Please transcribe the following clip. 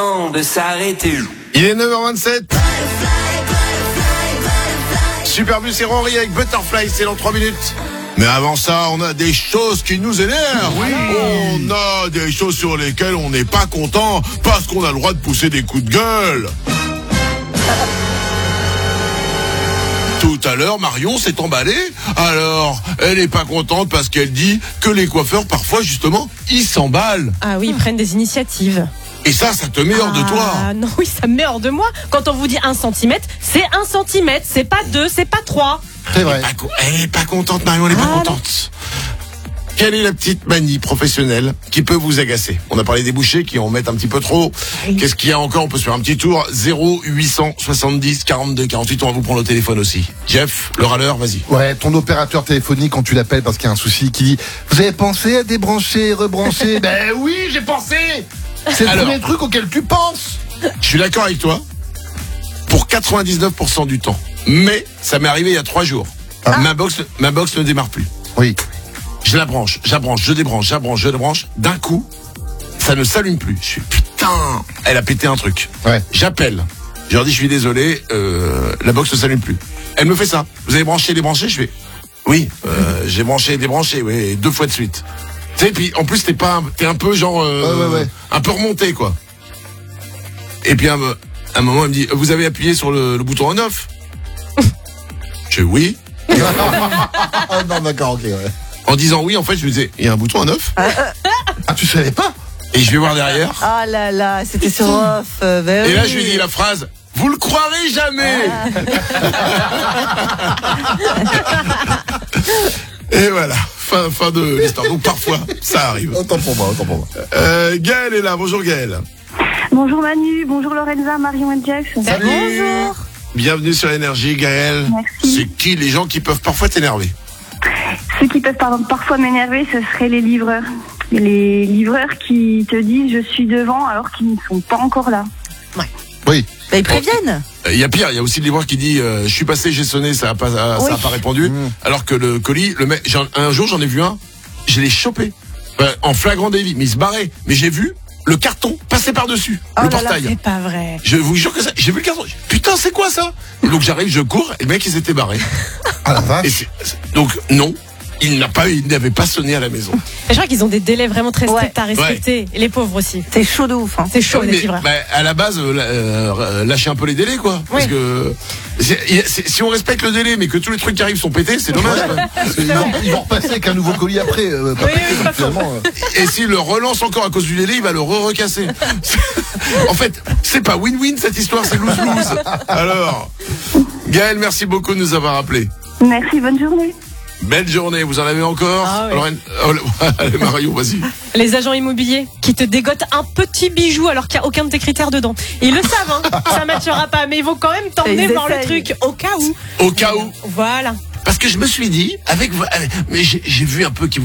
de s'arrêter. Il est 9h27. Superbus et Rory avec Butterfly, c'est dans 3 minutes. Mais avant ça, on a des choses qui nous énervent. Oui. On a des choses sur lesquelles on n'est pas content parce qu'on a le droit de pousser des coups de gueule. Tout à l'heure, Marion s'est emballée. Alors, elle n'est pas contente parce qu'elle dit que les coiffeurs, parfois, justement, ils s'emballent. Ah oui, ils prennent des initiatives. Et ça te met hors de toi. Ah non, oui, ça me met hors de moi. Quand on vous dit 1 centimètre, c'est 1 centimètre, c'est pas 2, c'est pas 3. C'est vrai. Elle est pas contente, Marion, elle est pas contente. Quelle est la petite manie professionnelle qui peut vous agacer? On a parlé des bouchers qui en mettent un petit peu trop. Oui. Qu'est-ce qu'il y a encore? On peut se faire un petit tour. 0870 42 48. On va vous prendre au téléphone aussi. Jeff, le râleur, vas-y. Ouais, ton opérateur téléphonique, quand tu l'appelles parce qu'il y a un souci, qui dit « Vous avez pensé à débrancher, rebrancher ?» Ben oui, j'ai pensé. C'est le premier truc auquel tu penses. Je suis d'accord avec toi pour 99% du temps. Mais ça m'est arrivé il y a 3 jours. Ah. Ma box ne démarre plus. Oui. Je la branche, je débranche. D'un coup, ça ne s'allume plus. Je suis putain, elle a pété un truc. Ouais. J'appelle. Je leur dis, je suis désolé, la box ne s'allume plus. Elle me fait ça. Vous avez branché, débranché? Je fais, oui, j'ai branché et débranché, oui, 2 fois de suite. Tu sais, puis en plus, t'es un peu genre, un peu remonté, quoi. Et puis, à un moment, elle me dit, vous avez appuyé sur le bouton on-off? Je dis, oui. Non, d'accord, ok, ouais. En disant oui, en fait, je me disais, il y a un bouton on-off? Ah, tu savais pas? Et je vais voir derrière. Ah là là, c'était sur off. Et là, je lui dis la phrase, vous le croirez jamais. Et voilà, fin de l'histoire. Donc parfois, ça arrive. Autant pour moi. Gaëlle est là, bonjour Gaëlle. Bonjour Manu, bonjour Lorenza, Marion et Jeff. Salut. Bonjour. Bienvenue sur Énergie, Gaëlle. Merci. C'est qui les gens qui peuvent parfois t'énerver? Ceux qui peuvent parfois m'énerver, ce seraient les livreurs. Les livreurs qui te disent je suis devant alors qu'ils ne sont pas encore là. Ouais. Oui. Bah, ils préviennent. Il y a pire, il y a aussi le livreur qui dit je suis passé, j'ai sonné, ça a pas répondu. Alors que le colis, le mec, un jour j'en ai vu un, je l'ai chopé en flagrant délit, mais il se barrait. Mais j'ai vu le carton passer par-dessus le portail. C'est pas vrai. Je vous jure que ça, j'ai vu le carton. Putain, c'est quoi ça? Et donc j'arrive, je cours, et le mec il s'était barré. Ah la vache. Donc non, il n'avait pas sonné à la maison. Je crois qu'ils ont des délais vraiment très stricts à respecter. Et les pauvres aussi. C'est chaud de ouf. Hein. C'est chaud, les mais, livreurs. À la base, lâchez un peu les délais, quoi. Parce que si on respecte le délai, mais que tous les trucs qui arrivent sont pétés, c'est dommage. Ils vont repasser avec un nouveau colis après. Finalement. Et s'il le relance encore à cause du délai, il va le recasser. En fait, c'est pas win-win cette histoire, c'est lose-lose. Alors, Gaëlle, merci beaucoup de nous avoir appelés. Merci, bonne journée. Belle journée, vous en avez encore? Allez Marion, vas-y. Les agents immobiliers qui te dégotent un petit bijou alors qu'il n'y a aucun de tes critères dedans. Ils le savent, hein, ça matchera pas, mais ils vont quand même t'emmener voir le truc au cas où. Au cas où. Voilà. Parce que je me suis dit, mais j'ai vu un peu qui